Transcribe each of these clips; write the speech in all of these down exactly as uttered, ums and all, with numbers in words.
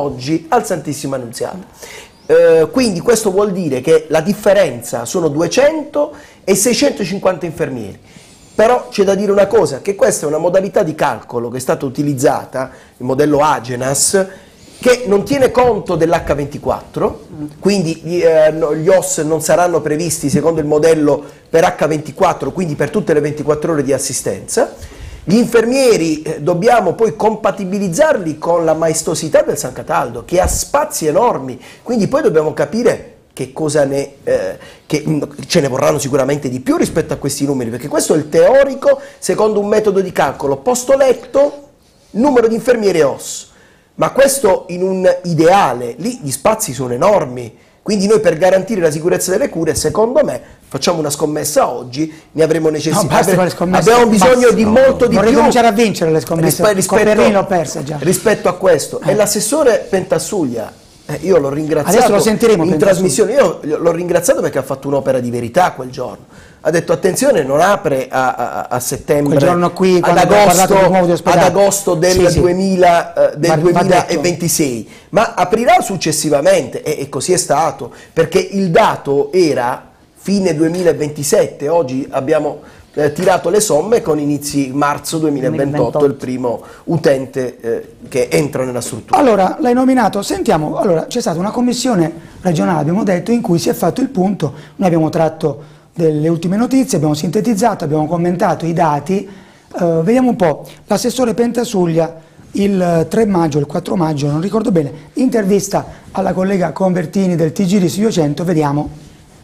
oggi al Santissimo Annunziata. Eh, quindi questo vuol dire che la differenza sono duecento e seicentocinquanta infermieri. Però c'è da dire una cosa, che questa è una modalità di calcolo che è stata utilizzata, il modello Agenas, che non tiene conto dell'acca ventiquattro, quindi eh, gli O S non saranno previsti secondo il modello per acca ventiquattro, quindi per tutte le ventiquattro ore di assistenza. Gli infermieri eh, dobbiamo poi compatibilizzarli con la maestosità del San Cataldo, che ha spazi enormi, quindi poi dobbiamo capire che cosa ne, eh, che mh, ce ne vorranno sicuramente di più rispetto a questi numeri, perché questo è il teorico secondo un metodo di calcolo, posto letto, numero di infermieri e O S. Ma questo in un ideale, lì gli spazi sono enormi, quindi noi per garantire la sicurezza delle cure, secondo me, facciamo una scommessa oggi, ne avremo necessità. No, basta fare scommesse, abbiamo bisogno basta, di no, molto no, di non più. ricominciare a vincere le scommesse, rispe- rispetto, l'ho persa già. rispetto a questo. Eh. E l'assessore Pentassuglia, eh, io l'ho ringraziato. Adesso lo sentiremo, in Pentassuglia. trasmissione, io l'ho ringraziato perché ha fatto un'opera di verità quel giorno. Ha detto attenzione, non apre a, a, a settembre, quel giorno qui, ad, quando abbiamo parlato agosto, di nuovo di ospedale. ad agosto del, Sì, sì. duemila, eh, del Va- va duemilaventisei, ma aprirà successivamente, e, e così è stato, perché il dato era fine duemilaventisette, oggi abbiamo eh, tirato le somme con inizi marzo duemilaventotto, il primo utente eh, che entra nella struttura. Allora, l'hai nominato, sentiamo, allora c'è stata una commissione regionale, abbiamo detto, in cui si è fatto il punto, noi abbiamo tratto delle ultime notizie, abbiamo sintetizzato, abbiamo commentato i dati, eh, vediamo un po', l'assessore Pentasuglia il tre maggio, il quattro maggio, non ricordo bene, intervista alla collega Convertini del T G di Studio cento, vediamo.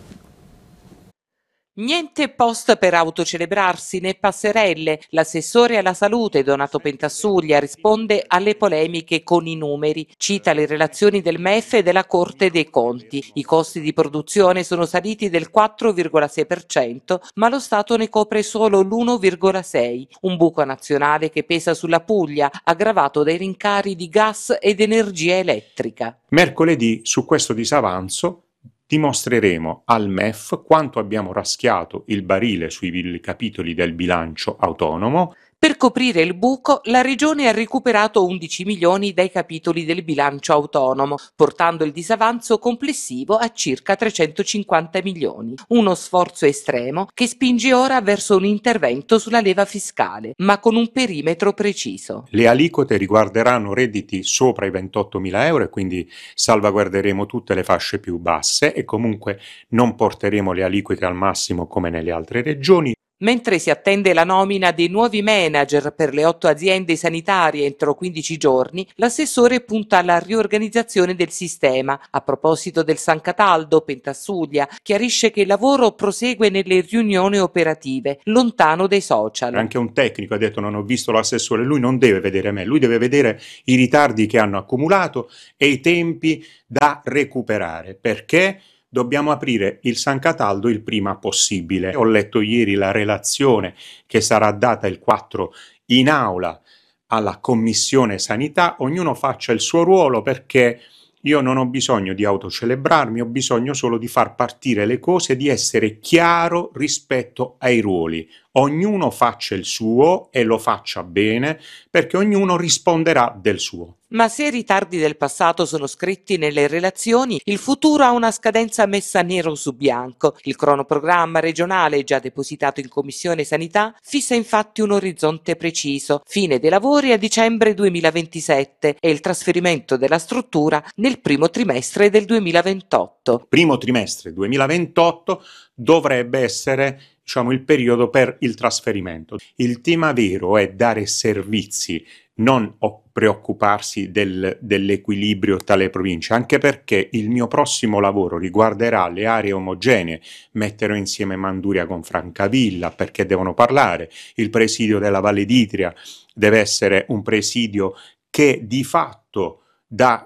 Niente post per autocelebrarsi né passerelle. L'assessore alla salute Donato Pentasuglia risponde alle polemiche con i numeri. Cita le relazioni del M E F e della Corte dei Conti. I costi di produzione sono saliti del quattro virgola sei per cento, ma lo Stato ne copre solo l'uno virgola sei per cento. Un buco nazionale che pesa sulla Puglia, aggravato dai rincari di gas ed energia elettrica. Mercoledì, su questo disavanzo, dimostreremo al M E F quanto abbiamo raschiato il barile sui capitoli del bilancio autonomo. Per coprire il buco, la Regione ha recuperato undici milioni dai capitoli del bilancio autonomo, portando il disavanzo complessivo a circa trecentocinquanta milioni. Uno sforzo estremo che spinge ora verso un intervento sulla leva fiscale, ma con un perimetro preciso. Le aliquote riguarderanno redditi sopra i ventottomila euro e quindi salvaguarderemo tutte le fasce più basse e comunque non porteremo le aliquote al massimo come nelle altre regioni. Mentre si attende la nomina dei nuovi manager per le otto aziende sanitarie entro quindici giorni, l'assessore punta alla riorganizzazione del sistema. A proposito del San Cataldo, Pentasuglia chiarisce che il lavoro prosegue nelle riunioni operative, lontano dai social. Anche un tecnico ha detto non ho visto l'assessore, lui non deve vedere me, lui deve vedere i ritardi che hanno accumulato e i tempi da recuperare. Perché? Dobbiamo aprire il San Cataldo il prima possibile. Ho letto ieri la relazione che sarà data il quattro in aula alla Commissione Sanità. Ognuno faccia il suo ruolo perché io non ho bisogno di autocelebrarmi, ho bisogno solo di far partire le cose, di essere chiaro rispetto ai ruoli. Ognuno faccia il suo e lo faccia bene perché ognuno risponderà del suo. Ma se i ritardi del passato sono scritti nelle relazioni, il futuro ha una scadenza messa nero su bianco. Il cronoprogramma regionale, già depositato in Commissione Sanità, fissa infatti un orizzonte preciso, fine dei lavori a dicembre duemilaventisette e il trasferimento della struttura nel primo trimestre del duemilaventotto. Primo trimestre duemilaventotto dovrebbe essere, diciamo, il periodo per il trasferimento. Il tema vero è dare servizi, non preoccuparsi del, dell'equilibrio tra le province, anche perché il mio prossimo lavoro riguarderà le aree omogenee. Metterò insieme Manduria con Francavilla perché devono parlare. Il presidio della Valle d'Itria deve essere un presidio che di fatto dà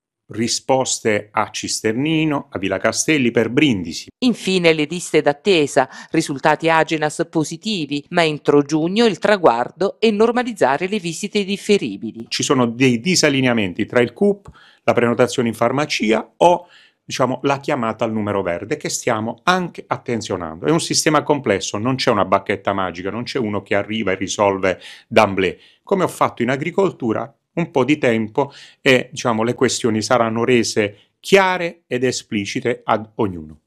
risposte a Cisternino, a Villa Castelli, per Brindisi. Infine le liste d'attesa, risultati Agenas positivi, ma entro giugno il traguardo è normalizzare le visite differibili. Ci sono dei disallineamenti tra il C U P, la prenotazione in farmacia o diciamo la chiamata al numero verde che stiamo anche attenzionando. È un sistema complesso, non c'è una bacchetta magica, non c'è uno che arriva e risolve d'amblè. Come ho fatto in agricoltura, un po' di tempo e diciamo, le questioni saranno rese chiare ed esplicite ad ognuno.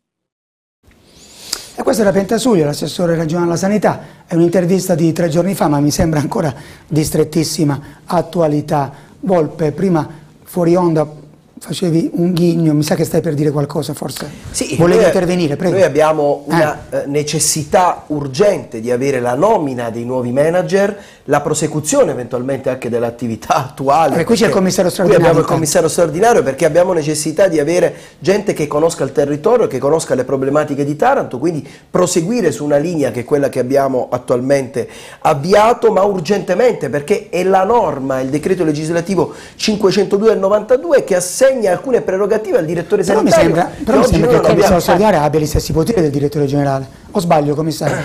E questo era Pentasulli, l'assessore regionale alla sanità, è un'intervista di tre giorni fa, ma mi sembra ancora di strettissima attualità. Volpe, prima fuori onda facevi un ghigno, mi sa che stai per dire qualcosa forse. Sì, volevi noi, intervenire, prego. Noi abbiamo una eh. eh, necessità urgente di avere la nomina dei nuovi manager, la prosecuzione eventualmente anche dell'attività attuale. E qui c'è il commissario Qui straordinario. abbiamo il commissario straordinario perché abbiamo necessità di avere gente che conosca il territorio, che conosca le problematiche di Taranto, quindi proseguire su una linea che è quella che abbiamo attualmente avviato, ma urgentemente, perché è la norma, il decreto legislativo cinquecentodue del novantadue che assegna alcune prerogative al direttore Però mi sanitario. sembra, però mi oggi sembra noi che non il commissario abbiamo. straordinario abbia gli stessi poteri del direttore generale. O sbaglio, commissario?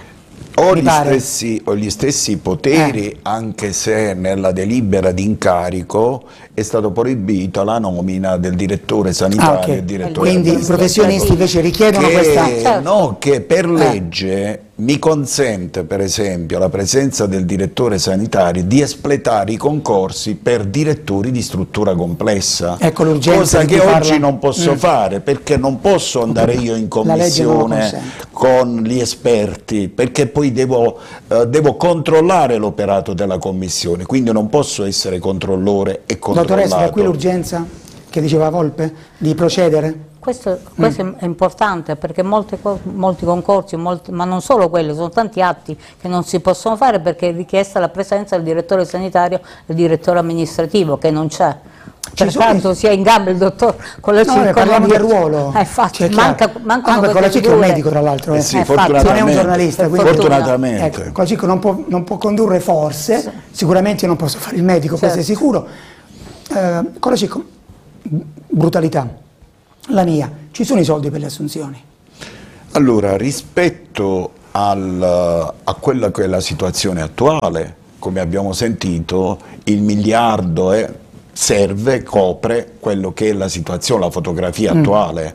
Ho Mi gli, pare. stessi, ho gli stessi poteri, Eh. anche se nella delibera d'incarico è stato proibito la nomina del direttore sanitario Ah, ok. e direttore Quindi i amministrativo. professionisti invece richiedono che, questa... Certo. No, che per Eh. legge mi consente, per esempio, la presenza del direttore sanitario di espletare i concorsi per direttori di struttura complessa. Ecco l'urgenza cosa di che cui oggi parla. non posso Mm. fare, perché non posso andare io in La legge non lo commissione consente. con gli esperti, perché poi devo, eh, devo controllare l'operato della commissione, quindi non posso essere controllore e controllato. Dottoressa, da qui l'urgenza che diceva Volpe di procedere? Questo, questo Mm. è importante perché molte co- molti concorsi, molti, ma non solo quelli, sono tanti atti che non si possono fare perché è richiesta la presenza del direttore sanitario e del direttore amministrativo che non c'è. Pertanto sia in gamba il dottor Colacicco. No, parliamo del ruolo. Eh, infatti, Cioè, manca, chiaro. mancano Anche queste Colacicco è un figure. medico, tra l'altro. Eh Eh. sì, Eh, infatti, fortunatamente, non è un giornalista, per quindi- fortuna. fortunatamente. Ecco, Colacicco non può, non può condurre forse, Sì. sicuramente io non posso fare il medico, questo è Certo. sicuro. Eh, Colacicco, brutalità, la mia, ci sono i soldi per le assunzioni? Allora, rispetto al, a quella che è la situazione attuale, come abbiamo sentito, il miliardo è, serve, copre quello che è la situazione, la fotografia Mm. attuale,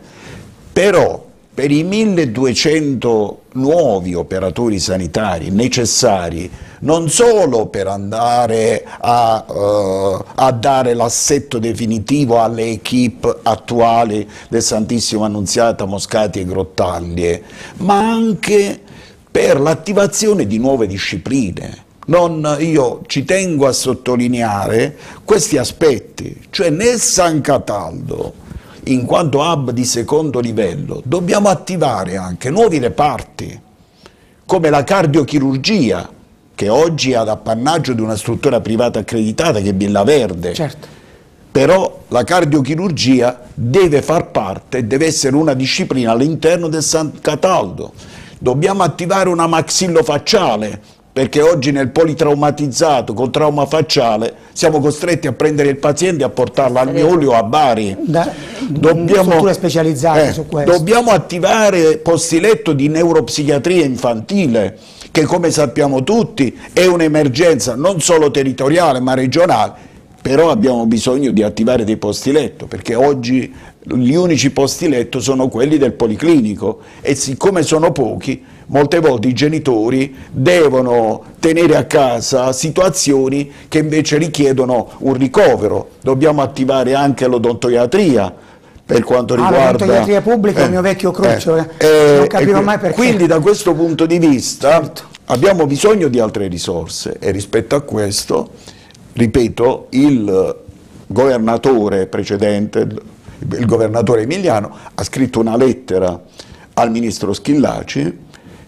però per i milleduecento nuovi operatori sanitari necessari non solo per andare a, uh, a dare l'assetto definitivo alle equip attuali del Santissimo Annunziata, Moscati e Grottaglie, ma anche per l'attivazione di nuove discipline. Non, io ci tengo a sottolineare questi aspetti, cioè nel San Cataldo, in quanto hub di secondo livello, dobbiamo attivare anche nuovi reparti, come la cardiochirurgia, che oggi è ad appannaggio di una struttura privata accreditata che è Villa Verde. Certo. Però la cardiochirurgia deve far parte, deve essere una disciplina all'interno del San Cataldo. Dobbiamo attivare una maxillofacciale, perché oggi nel politraumatizzato con trauma facciale siamo costretti a prendere il paziente e a portarlo al Miolio o a Bari. Da, strutture specializzate eh, su questo. Dobbiamo attivare posti letto di neuropsichiatria infantile, che come sappiamo tutti è un'emergenza non solo territoriale ma regionale, però abbiamo bisogno di attivare dei posti letto, perché oggi gli unici posti letto sono quelli del policlinico e siccome sono pochi, molte volte i genitori devono tenere a casa situazioni che invece richiedono un ricovero. Dobbiamo attivare anche l'odontoiatria per quanto Ah, riguarda l'odontoiatria pubblica è il mio vecchio cruccio, eh. Non capirò mai perché. Quindi da questo punto di vista Certo. abbiamo bisogno di altre risorse e rispetto a questo, ripeto, il governatore precedente, il governatore Emiliano, ha scritto una lettera al ministro Schillaci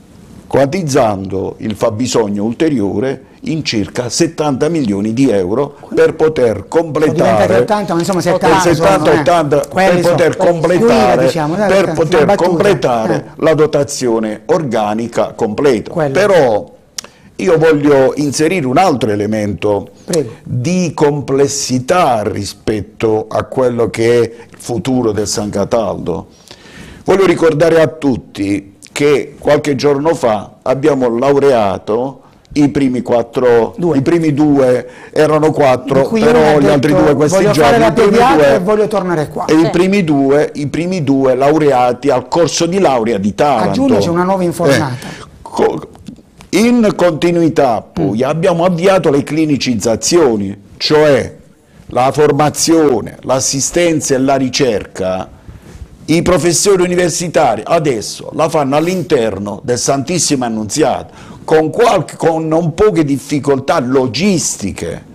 quantizzando il fabbisogno ulteriore in circa settanta milioni di euro per poter completare ottanta, ma insomma settanta, settanta, sono, eh. ottanta, per Quelli poter sono- completare, Guida, diciamo, dai, per dai, poter una battuta. completare Eh. la dotazione organica completa. Quello. Però io voglio inserire un altro elemento Prego. di complessità rispetto a quello che è il futuro del San Cataldo. Voglio ricordare a tutti che qualche giorno fa abbiamo laureato i primi quattro, Due. i primi due erano quattro, Di cui uno però ha gli detto, altri due questi voglio giorni, fare la i primi pediatra due- e voglio tornare qua. e i primi due, i primi due laureati al corso di laurea di Taranto. A giugno c'è una nuova informata. Eh, co- in continuità poi Mm. abbiamo avviato le clinicizzazioni, cioè la formazione, l'assistenza e la ricerca, i professori universitari adesso la fanno all'interno del Santissimo Annunziato, con, qualche, con non poche difficoltà logistiche.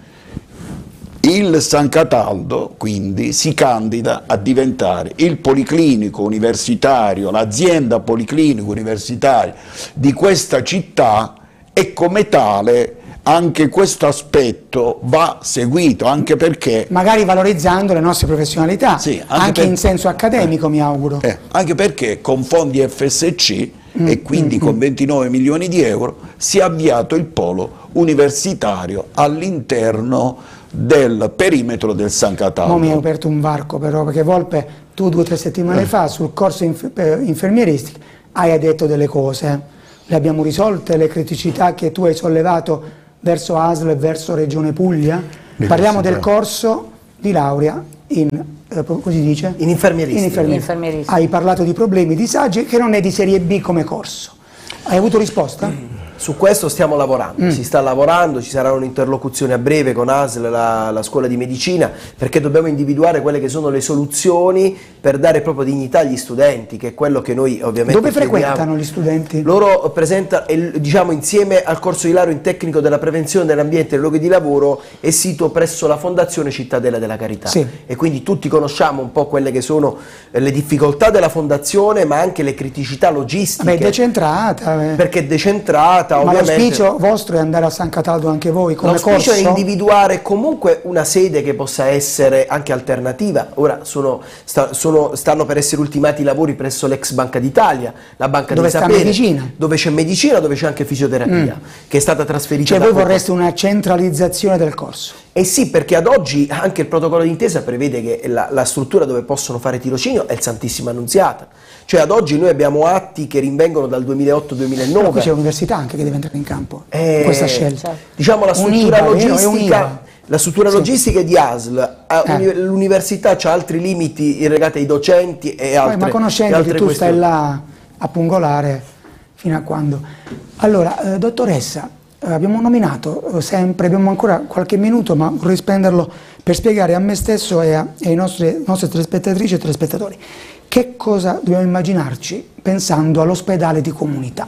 Il San Cataldo quindi si candida a diventare il policlinico universitario, l'azienda policlinico universitaria di questa città, e come tale anche questo aspetto va seguito, anche perché... Magari valorizzando le nostre professionalità, sì, anche, anche per, in senso accademico eh, mi auguro. Eh, anche perché con fondi F S C mm, e quindi mm, con ventinove milioni di euro si è avviato il polo universitario all'interno del perimetro del San Cataldo. Mo mi hai aperto un varco però, perché Volpe, tu due o tre settimane eh. fa sul corso inf infermieristico hai detto delle cose, le abbiamo risolte le criticità che tu hai sollevato verso A S L e verso Regione Puglia? Parliamo del corso di laurea in, eh, così dice? In infermieristica. In infermier infermieristica. Hai parlato di problemi, disagi, che non è di serie B come corso. Hai avuto risposta? Mm. Su questo stiamo lavorando, mm. si sta lavorando, ci sarà un'interlocuzione a breve con A S L, la, la scuola di medicina, perché dobbiamo individuare quelle che sono le soluzioni per dare proprio dignità agli studenti, che è quello che noi ovviamente Dove chiediamo. frequentano gli studenti? Loro presentano, diciamo, insieme al corso di laurea in tecnico della prevenzione dell'ambiente e dei luoghi di lavoro, è sito presso la Fondazione Cittadella della Carità. Sì. E quindi tutti conosciamo un po' quelle che sono le difficoltà della fondazione, ma anche le criticità logistiche. Beh, è decentrata. Eh. Perché è decentrata. Ma ovviamente l'auspicio vostro è andare a San Cataldo anche voi come corso? L'auspicio è individuare comunque una sede che possa essere anche alternativa. Ora sono, sta, sono, stanno per essere ultimati i lavori presso l'ex Banca d'Italia, la Banca dove di Sapere, sta medicina, dove c'è medicina, dove c'è anche fisioterapia, mm. che è stata trasferita. Cioè da voi poco. vorreste una centralizzazione del corso? Eh sì, perché ad oggi anche il protocollo d'intesa prevede che la, la struttura dove possono fare tirocinio è il Santissima Annunziata. Cioè ad oggi noi abbiamo atti che rinvengono dal duemilaotto duemilanove. Però qui c'è l'università anche che deve entrare in campo, eh, questa scelta. Diciamo la struttura Univa, logistica, la struttura sì. logistica è di A S L, eh. l'università ha altri limiti legati ai docenti e altre. Poi, ma conoscendoti tu stai là a pungolare fino a quando? Allora, eh, dottoressa, eh, abbiamo nominato eh, sempre, abbiamo ancora qualche minuto, ma vorrei spenderlo per spiegare a me stesso e, a, e ai nostri, nostre telespettatrici e telespettatori che cosa dobbiamo immaginarci pensando all'ospedale di comunità.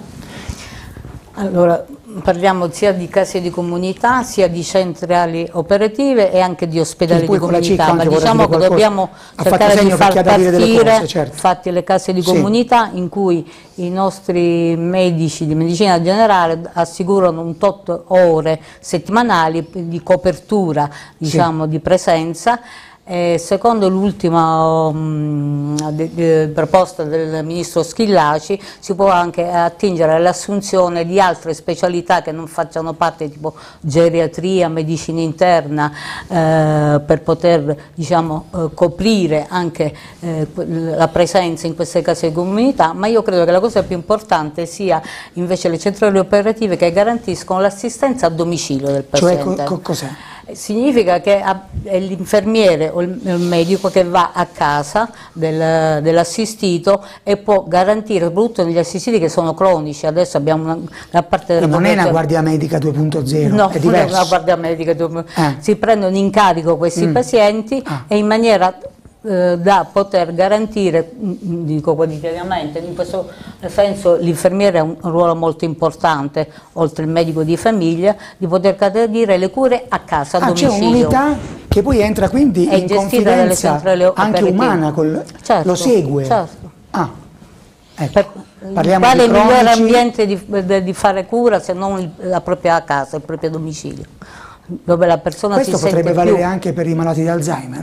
Allora, parliamo sia di case di comunità, sia di centrali operative e anche di ospedali di comunità, ma diciamo che dobbiamo cercare di far partire cose, certo. Infatti le case di comunità sì. in cui i nostri medici di medicina generale assicurano un tot ore settimanali di copertura, diciamo, sì. di presenza. Eh, secondo l'ultima um, proposta del ministro Schillaci si può anche attingere all'assunzione di altre specialità che non facciano parte, tipo geriatria, medicina interna, eh, per poter, diciamo, eh, coprire anche eh, la presenza in queste case di comunità, ma io credo che la cosa più importante sia invece le centrali operative che garantiscono l'assistenza a domicilio del paziente. Cioè, co cos'è? Significa che è l'infermiere o il medico che va a casa del, dell'assistito e può garantire, soprattutto negli assistiti che sono cronici, adesso abbiamo una, una parte della non è una guardia medica due punto zero, no, è diverso. Non è una guardia medica due punto zero, eh. si prendono in carico questi mm. pazienti ah. e in maniera eh, da poter garantire, dico quotidianamente, in questo senso l'infermiere ha un ruolo molto importante, oltre il medico di famiglia, di poter garantire le cure a casa, a ah, domicilio. C'è un'unità che poi entra quindi è in confidenza anche umana, col, certo, lo segue. Certo. Ah, ecco. Per, Parliamo quale di cronici... migliore ambiente di, di fare cura se non il, la propria casa, il proprio domicilio, dove la persona Questo si potrebbe sente valere più... anche per i malati di Alzheimer?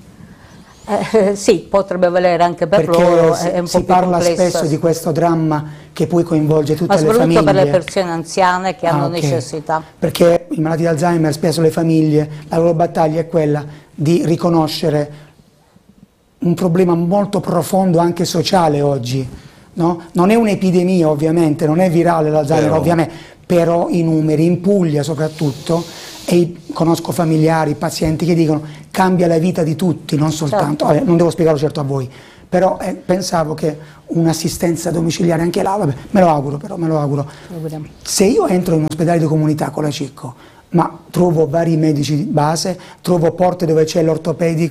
Eh, sì, potrebbe valere anche per perché loro, si, è un po' si parla complessa. spesso di questo dramma che poi coinvolge tutte le famiglie. Ma soprattutto per le persone anziane che ah, hanno okay. necessità. Perché i malati di Alzheimer, spesso le famiglie, la loro battaglia è quella di riconoscere un problema molto profondo anche sociale oggi. No? Non è un'epidemia ovviamente, non è virale l'Alzheimer ovviamente, però i numeri, in Puglia soprattutto, e conosco familiari, pazienti che dicono cambia la vita di tutti, non soltanto, certo. eh, non devo spiegarlo certo a voi, però eh, pensavo che un'assistenza domiciliare anche là, vabbè, me lo auguro però, me lo auguro. Se io entro in un ospedale di comunità con la Cicco, ma trovo vari medici di base, trovo porte dove c'è l'ortopedico,